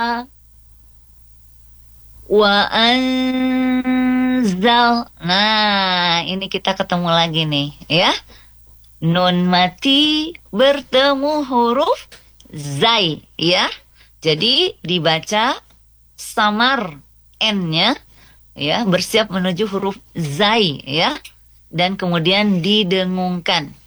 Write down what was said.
Wa anzal. Nah, ini kita ketemu lagi nih, ya. Nun mati bertemu huruf zai, ya. Jadi dibaca samar N-nya, ya, bersiap menuju huruf zai, ya. Dan kemudian didengungkan.